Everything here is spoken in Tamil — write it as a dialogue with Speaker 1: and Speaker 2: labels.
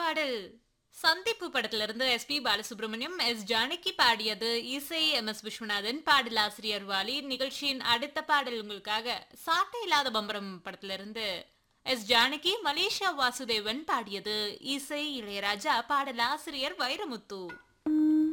Speaker 1: பாடல் சந்திப்பு படத்துல இருந்து எஸ்பி பாலசுப்ரமணியம் எஸ் ஜானகி பாடியது. இசை எம்.எஸ். விஸ்வநாதன், பாடலாசிரியர் வாலி. நிகழ்ச்சியின் அடுத்த பாடல் உங்களுக்காக சாட்டை இல்லாத பம்பரம் படத்துல இருந்து எஸ் ஜானகி, மலேசியா வாசுதேவன் பாடியது. இசை இளையராஜா, பாடலாசிரியர் வைரமுத்து.